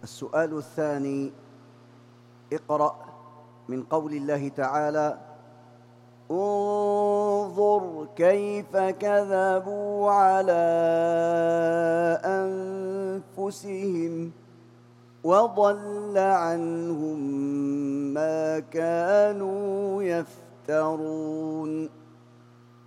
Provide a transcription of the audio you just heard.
السؤال الثاني: اقرأ من قول الله تعالى: انظر كيف كذبوا على أنفسهم وضل عنهم ما كانوا يفترون.